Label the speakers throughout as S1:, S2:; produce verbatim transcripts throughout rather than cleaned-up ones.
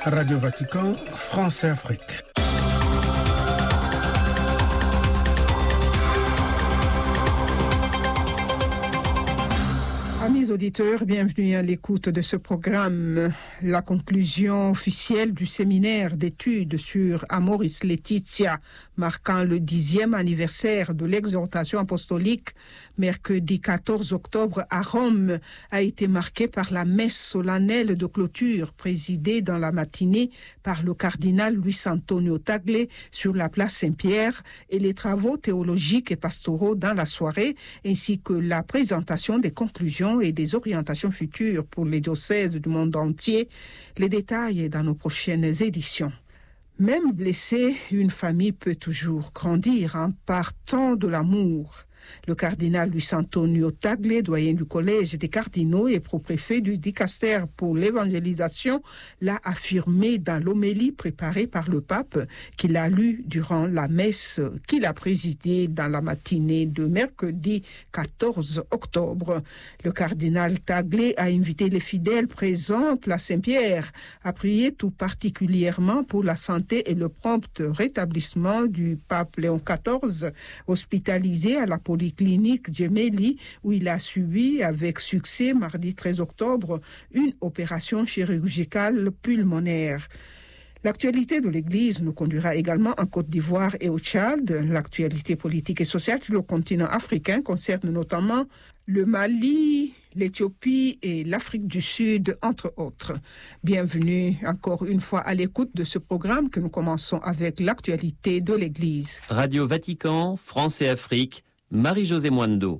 S1: Radio Vatican, France et Afrique. Amis auditeurs, bienvenue à l'écoute de ce programme. La conclusion officielle du séminaire d'études sur Amoris Laetitia, marquant le dixième anniversaire de l'exhortation apostolique, mercredi quatorze octobre à Rome, a été marquée par la messe solennelle de clôture présidée dans la matinée par le cardinal Luis Antonio Tagle sur la place Saint-Pierre et les travaux théologiques et pastoraux dans la soirée, ainsi que la présentation des conclusions et des orientations futures pour les diocèses du monde entier. Les détails dans nos prochaines éditions. Même blessée, une famille peut toujours grandir en partant de l'amour. Le cardinal Luis Antonio Tagle, doyen du collège des cardinaux et pro-préfet du dicaster pour l'évangélisation, l'a affirmé dans l'homélie préparée par le pape qu'il a lue durant la messe qu'il a présidée dans la matinée de mercredi quatorze octobre. Le cardinal Tagle a invité les fidèles présents place Saint-Pierre à prier tout particulièrement pour la santé et le prompt rétablissement du pape Léon quatorze, hospitalisé à la polyclinique Gemelli, où il a subi avec succès mardi treize octobre une opération chirurgicale pulmonaire. L'actualité de l'Église nous conduira également en Côte d'Ivoire et au Tchad. L'actualité politique et sociale sur le continent africain concerne notamment le Mali, l'Éthiopie et l'Afrique du Sud, entre autres. Bienvenue encore une fois à l'écoute de ce programme que nous commençons avec l'actualité de l'Église.
S2: Radio Vatican, France et Afrique, Marie-Josée Mwando.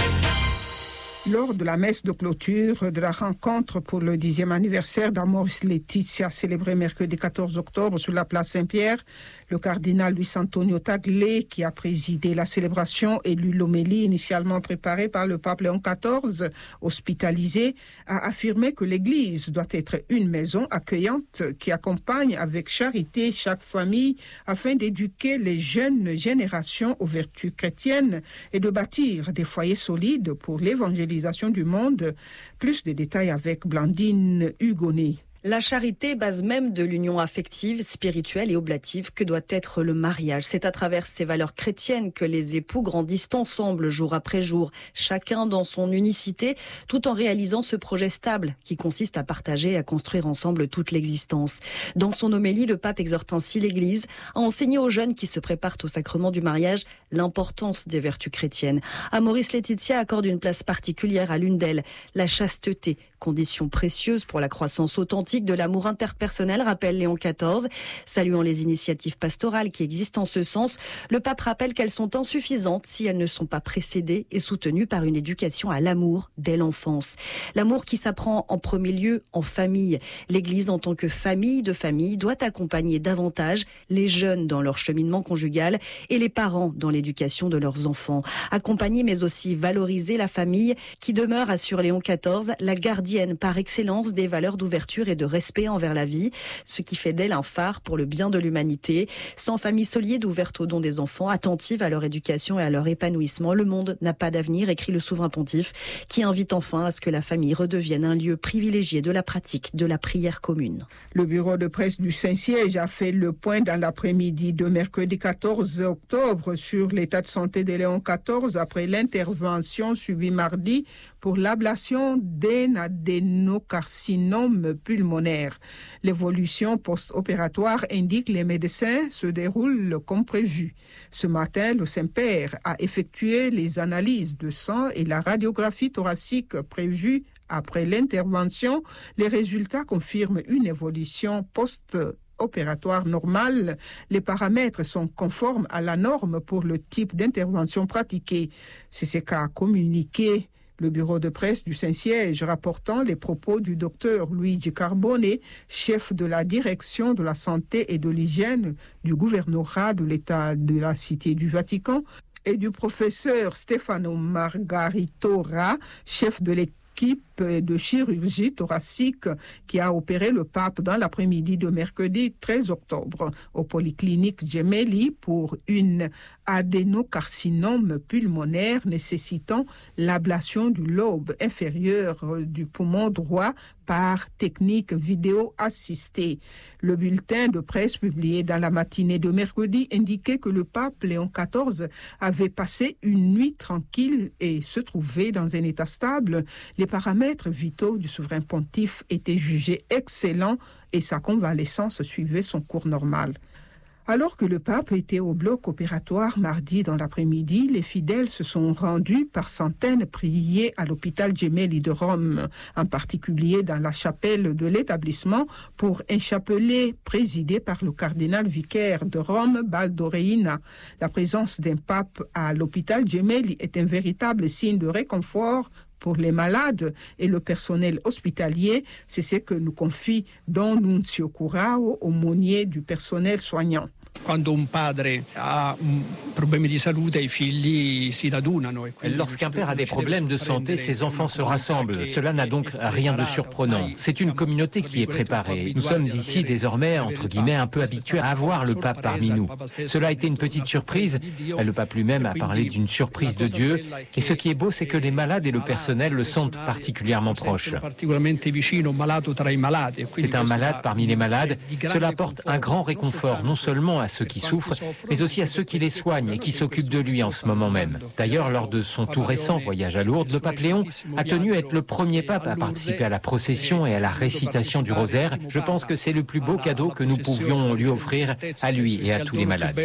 S1: Lors de la messe de clôture de la rencontre pour le dixième anniversaire d'Amoris Laetitia, célébrée mercredi quatorze octobre sur la place Saint-Pierre, le cardinal Luis Antonio Tagle, qui a présidé la célébration et lu l'homélie initialement préparée par le pape Léon quatorze, hospitalisé, a affirmé que l'Église doit être une maison accueillante qui accompagne avec charité chaque famille afin d'éduquer les jeunes générations aux vertus chrétiennes et de bâtir des foyers solides pour l'évangélisation du monde. Plus de détails avec Blandine Hugonet.
S3: La charité, base même de l'union affective, spirituelle et oblative que doit être le mariage. C'est à travers ces valeurs chrétiennes que les époux grandissent ensemble jour après jour, chacun dans son unicité, tout en réalisant ce projet stable qui consiste à partager et à construire ensemble toute l'existence. Dans son homélie, le pape exhorte ainsi l'Église à enseigner aux jeunes qui se préparent au sacrement du mariage l'importance des vertus chrétiennes. Amoris Laetitia accorde une place particulière à l'une d'elles, la chasteté, condition précieuse pour la croissance authentique de l'amour interpersonnel, rappelle Léon quatorze. Saluant les initiatives pastorales qui existent en ce sens, le pape rappelle qu'elles sont insuffisantes si elles ne sont pas précédées et soutenues par une éducation à l'amour dès l'enfance. L'amour qui s'apprend en premier lieu en famille. L'Église, en tant que famille de famille, doit accompagner davantage les jeunes dans leur cheminement conjugal et les parents dans l'éducation de leurs enfants. Accompagner mais aussi valoriser la famille qui demeure, assure Léon quatorze, la gardienne par excellence des valeurs d'ouverture et de respect envers la vie, ce qui fait d'elle un phare pour le bien de l'humanité. Sans famille solide ouverte aux dons des enfants, attentive à leur éducation et à leur épanouissement, le monde n'a pas d'avenir, écrit le souverain pontife, qui invite enfin à ce que la famille redevienne un lieu privilégié de la pratique de la prière commune.
S1: Le bureau de presse du Saint-Siège a fait le point dans l'après-midi de mercredi quatorze octobre sur l'état de santé de Léon quatorze après l'intervention subie mardi pour l'ablation d'un adénocarcinome pulmonaire. L'évolution post-opératoire indique que les médecins se déroulent comme prévu. Ce matin, le Saint-Père a effectué les analyses de sang et la radiographie thoracique prévue après l'intervention. Les résultats confirment une évolution post-opératoire normale. Les paramètres sont conformes à la norme pour le type d'intervention pratiquée. C'est ce qu'a communiqué le bureau de presse du Saint-Siège, rapportant les propos du docteur Luigi Carbone, chef de la direction de la santé et de l'hygiène du gouvernorat de l'État de la Cité du Vatican, et du professeur Stefano Margaritora, chef de l'équipe équipe de chirurgie thoracique qui a opéré le pape dans l'après-midi de mercredi treize octobre au polyclinique Gemelli pour une adénocarcinome pulmonaire nécessitant l'ablation du lobe inférieur du poumon droit par technique vidéo assistée. Le bulletin de presse publié dans la matinée de mercredi indiquait que le pape Léon quatorze avait passé une nuit tranquille et se trouvait dans un état stable. Les paramètres vitaux du souverain pontife étaient jugés excellents et sa convalescence suivait son cours normal. Alors que le pape était au bloc opératoire mardi dans l'après-midi, les fidèles se sont rendus par centaines prier à l'hôpital Gemelli de Rome, en particulier dans la chapelle de l'établissement pour un chapelet présidé par le cardinal vicaire de Rome, Baldo Reina. La présence d'un pape à l'hôpital Gemelli est un véritable signe de réconfort pour les malades et le personnel hospitalier. C'est ce que nous confie Don Nunzio Curao, aumônier du personnel soignant.
S4: Lorsqu'un père a des problèmes de santé, ses enfants se rassemblent. Cela n'a donc rien de surprenant. C'est une communauté qui est préparée. Nous sommes ici désormais, entre guillemets, un peu habitués à avoir le pape parmi nous. Cela a été une petite surprise. Le pape lui-même a parlé d'une surprise de Dieu. Et ce qui est beau, c'est que les malades et le personnel le sentent particulièrement proche. C'est un malade parmi les malades. Cela apporte un grand réconfort, non seulement à ceux qui souffrent, mais aussi à ceux qui les soignent et qui s'occupent de lui en ce moment même. D'ailleurs, lors de son tout récent voyage à Lourdes, le pape Léon a tenu à être le premier pape à participer à la procession et à la récitation du rosaire. Je pense que c'est le plus beau cadeau que nous pouvions lui offrir à lui et à tous les malades.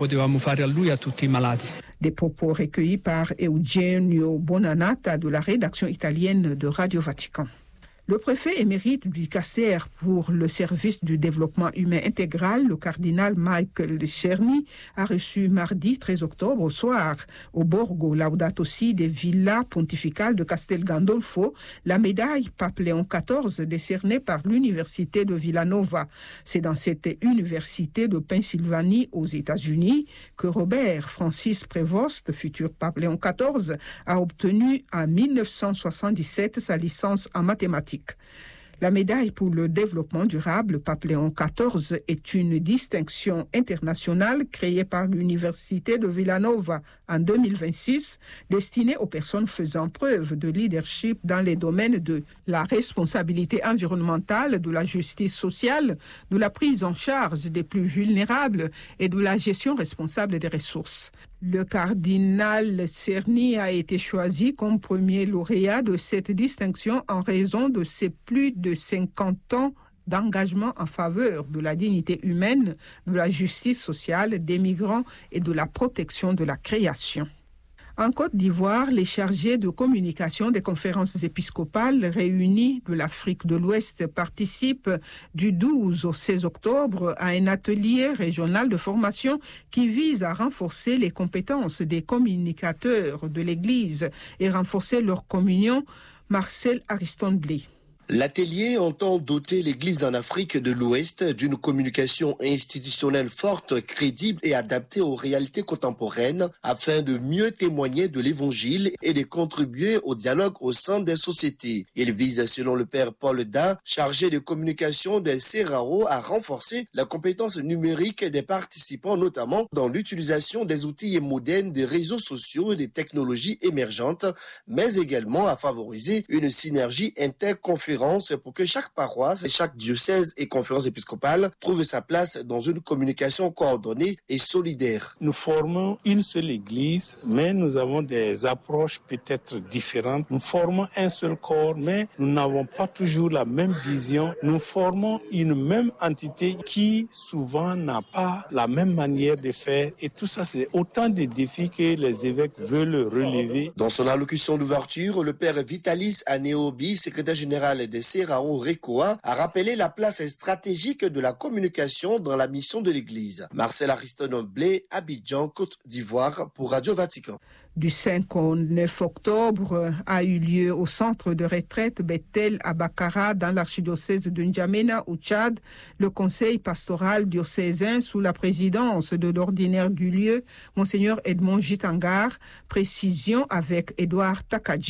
S1: Des propos recueillis par Eugenio Bonanata de la rédaction italienne de Radio Vatican. Le préfet émérite du Dicaster pour le service du développement humain intégral, le cardinal Michael Cerny, a reçu mardi treize octobre au soir au Borgo Laudato Si des Villas pontificales de Castel Gandolfo la médaille Pape Léon quatorze décernée par l'université de Villanova. C'est dans cette université de Pennsylvanie aux États-Unis que Robert Francis Prévost, futur Pape Léon quatorze, a obtenu en mille neuf cent soixante-dix-sept sa licence en mathématiques. La médaille pour le développement durable Pape Léon quatorze est une distinction internationale créée par l'Université de Villanova en deux mille vingt-six, destinée aux personnes faisant preuve de leadership dans les domaines de la responsabilité environnementale, de la justice sociale, de la prise en charge des plus vulnérables et de la gestion responsable des ressources. Le cardinal Cerny a été choisi comme premier lauréat de cette distinction en raison de ses plus de cinquante ans d'engagement en faveur de la dignité humaine, de la justice sociale, des migrants et de la protection de la création. En Côte d'Ivoire, les chargés de communication des conférences épiscopales réunies de l'Afrique de l'Ouest participent du douze au seize octobre à un atelier régional de formation qui vise à renforcer les compétences des communicateurs de l'Église et renforcer leur communion. Marcel Ariston-Blé.
S5: L'atelier entend doter l'Église en Afrique de l'Ouest d'une communication institutionnelle forte, crédible et adaptée aux réalités contemporaines afin de mieux témoigner de l'Évangile et de contribuer au dialogue au sein des sociétés. Il vise, selon le père Paul Da, chargé de communication des C R A O, à renforcer la compétence numérique des participants, notamment dans l'utilisation des outils modernes des réseaux sociaux et des technologies émergentes, mais également à favoriser une synergie interconférentielle pour que chaque paroisse, chaque diocèse et conférence épiscopale trouve sa place dans une communication coordonnée et solidaire.
S6: Nous formons une seule église, mais nous avons des approches peut-être différentes. Nous formons un seul corps, mais nous n'avons pas toujours la même vision. Nous formons une même entité qui souvent n'a pas la même manière de faire. Et tout ça, c'est autant de défis que les évêques veulent relever.
S5: Dans son allocution d'ouverture, le père Vitalis Aneobi, secrétaire général des C R A O Recoa, a rappelé la place stratégique de la communication dans la mission de l'Église. Marcel Ariston-Blé, Abidjan, Côte d'Ivoire, pour Radio Vatican.
S1: Du cinq au neuf octobre a eu lieu au centre de retraite Bethel à Bakara dans l'archidiocèse de N'Djamena au Tchad le conseil pastoral diocésain sous la présidence de l'ordinaire du lieu, Monseigneur Edmond Jitangar, précision avec Édouard Takadji.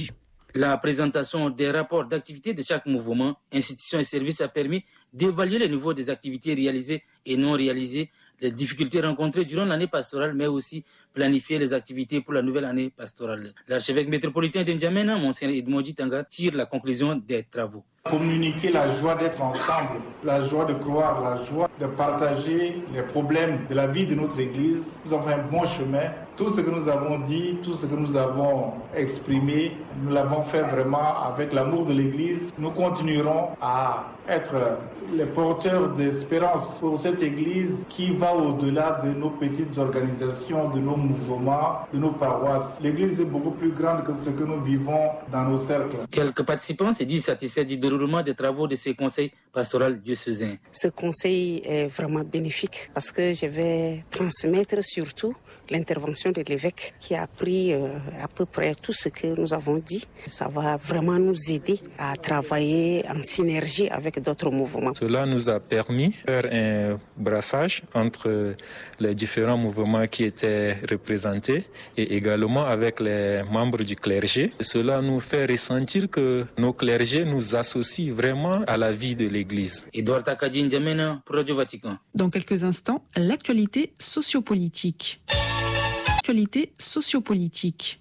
S7: La présentation des rapports d'activité de chaque mouvement, institution et service a permis d'évaluer le niveau des activités réalisées et non réalisées, les difficultés rencontrées durant l'année pastorale, mais aussi planifier les activités pour la nouvelle année pastorale. L'archevêque métropolitain de N'Djamena, Monseigneur Edmondji Tanga, tire la conclusion des travaux.
S8: Communiquer la joie d'être ensemble, la joie de croire, la joie de partager les problèmes de la vie de notre Église. Nous avons un bon chemin. Tout ce que nous avons dit, tout ce que nous avons exprimé, nous l'avons fait vraiment avec l'amour de l'Église. Nous continuerons à être les porteurs d'espérance pour cette Église qui va au-delà de nos petites organisations, de nos mouvements, de nos paroisses. L'Église est beaucoup plus grande que ce que nous vivons dans nos cercles.
S7: Quelques participants se disent satisfaits du déroulement des travaux de ces conseils pastoraux diocésains.
S9: Ce conseil est vraiment bénéfique parce que je vais transmettre surtout l'intervention de l'évêque qui a pris euh, à peu près tout ce que nous avons dit. Ça va vraiment nous aider à travailler en synergie avec d'autres mouvements.
S10: Cela nous a permis de faire un brassage entre les différents mouvements qui étaient représentés et également avec les membres du clergé. Cela nous fait ressentir que nos clergés nous associent vraiment à la vie de l'Église.
S7: Edouard Takadi, N'Djamena pour Radio Vatican.
S11: Dans quelques instants, l'actualité sociopolitique. Actualité sociopolitique.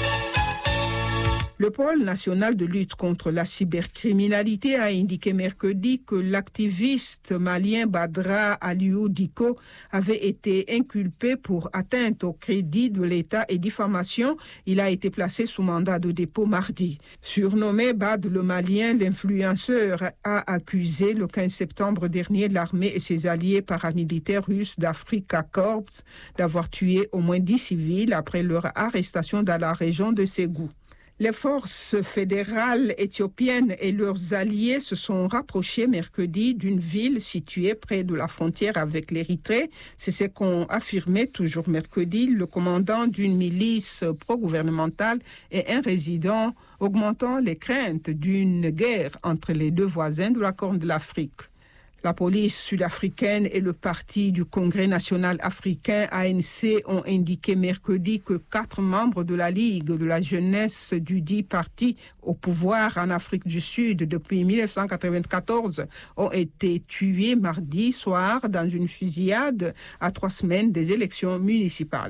S1: Le pôle national de lutte contre la cybercriminalité a indiqué mercredi que l'activiste malien Badra Aliou Diko avait été inculpé pour atteinte au crédit de l'État et diffamation. Il a été placé sous mandat de dépôt mardi. Surnommé Bad le Malien, l'influenceur a accusé le quinze septembre dernier l'armée et ses alliés paramilitaires russes d'Afrika Corps d'avoir tué au moins dix civils après leur arrestation dans la région de Ségou. Les forces fédérales éthiopiennes et leurs alliés se sont rapprochés mercredi d'une ville située près de la frontière avec l'Érythrée. C'est ce qu'ont affirmé toujours mercredi le commandant d'une milice pro-gouvernementale et un résident, augmentant les craintes d'une guerre entre les deux voisins de la Corne de l'Afrique. La police sud-africaine et le parti du Congrès national africain A N C ont indiqué mercredi que quatre membres de la Ligue de la jeunesse du dit parti au pouvoir en Afrique du Sud depuis dix-neuf cent quatre-vingt-quatorze ont été tués mardi soir dans une fusillade à trois semaines des élections municipales.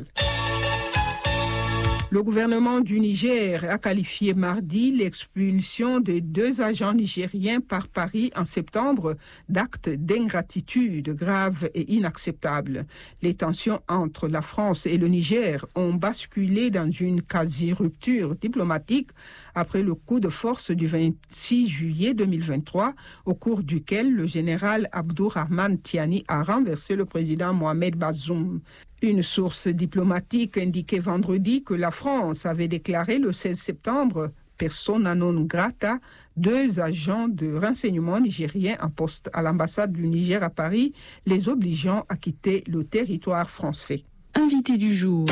S1: Le gouvernement du Niger a qualifié mardi l'expulsion des deux agents nigériens par Paris en septembre d'actes d'ingratitude graves et inacceptables. Les tensions entre la France et le Niger ont basculé dans une quasi-rupture diplomatique après le coup de force du vingt-six juillet deux mille vingt-trois, au cours duquel le général Abdourahmane Tiani a renversé le président Mohamed Bazoum. Une source diplomatique indiquait vendredi que la France avait déclaré le seize septembre persona non grata deux agents de renseignement nigériens en poste à l'ambassade du Niger à Paris, les obligeant à quitter le territoire français.
S11: Invité du jour.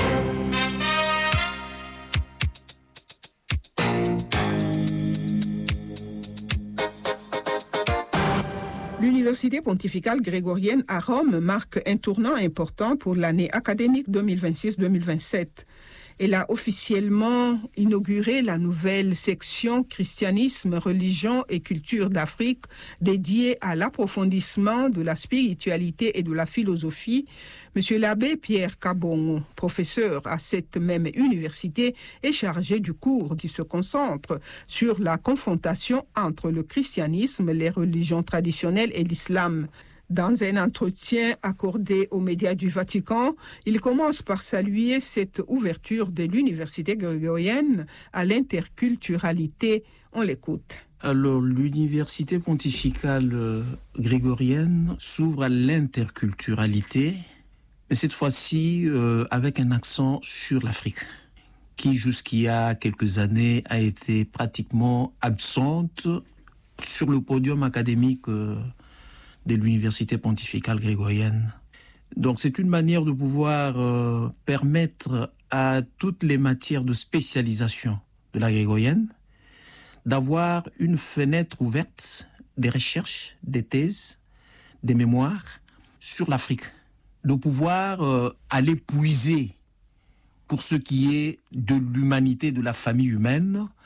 S1: L'Université pontificale grégorienne à Rome marque un tournant important pour l'année académique deux mille vingt-six deux mille vingt-sept. Elle a officiellement inauguré la nouvelle section Christianisme, religion et culture d'Afrique dédiée à l'approfondissement de la spiritualité et de la philosophie. Monsieur l'abbé Pierre Kabongo, professeur à cette même université, est chargé du cours qui se concentre sur la confrontation entre le christianisme, les religions traditionnelles et l'islam. Dans un entretien accordé aux médias du Vatican, il commence par saluer cette ouverture de l'université grégorienne à l'interculturalité. On l'écoute.
S12: Alors, l'université pontificale euh, grégorienne s'ouvre à l'interculturalité, mais cette fois-ci euh, avec un accent sur l'Afrique, qui jusqu'il y a quelques années a été pratiquement absente sur le podium académique euh, de l'université pontificale grégorienne. Donc c'est une manière de pouvoir euh, permettre à toutes les matières de spécialisation de la grégorienne d'avoir une fenêtre ouverte des recherches, des thèses, des mémoires sur l'Afrique, de pouvoir euh, aller puiser pour ce qui est de l'humanité, de la famille humaine,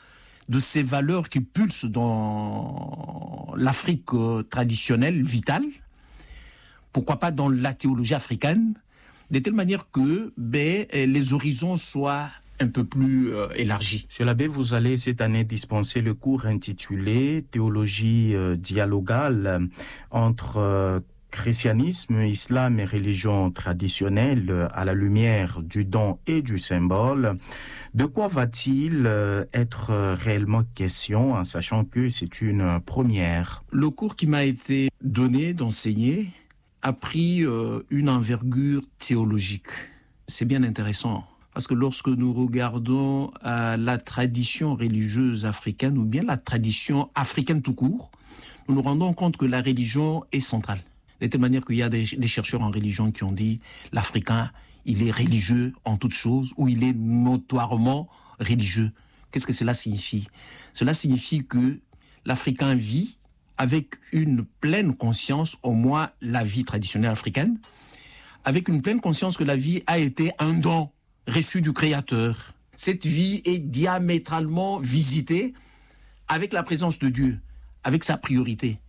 S12: de ces valeurs qui pulsent dans l'Afrique traditionnelle, vitale, pourquoi pas dans la théologie africaine, de telle manière que ben, les horizons soient un peu plus euh, élargis.
S13: Monsieur l'abbé, vous allez cette année dispenser le cours intitulé « Théologie euh, dialogale euh, entre euh, christianisme, islam et religion traditionnelle euh, à la lumière du don et du symbole ». De quoi va-t-il euh, être euh, réellement question, en sachant que c'est une première?
S12: Le cours qui m'a été donné d'enseigner a pris euh, une envergure théologique. C'est bien intéressant. Parce que lorsque nous regardons euh, la tradition religieuse africaine ou bien la tradition africaine tout court, nous nous rendons compte que la religion est centrale. De telle manière qu'il y a des, des chercheurs en religion qui ont dit l'Africain, il est religieux en toutes choses ou il est notoirement religieux. Qu'est-ce que cela signifie? Cela signifie que l'Africain vit avec une pleine conscience, au moins la vie traditionnelle africaine, avec une pleine conscience que la vie a été un don reçu du Créateur. Cette vie est diamétralement visitée avec la présence de Dieu, avec sa priorité.